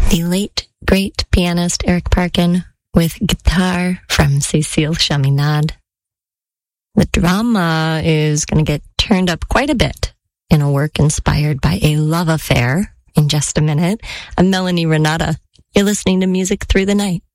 The late, great pianist Eric Parkin with guitar from Cécile Chaminade. The drama is going to get turned up quite a bit in a work inspired by a love affair in just a minute. I'm Melanie Renata. You're listening to Music Through the Night.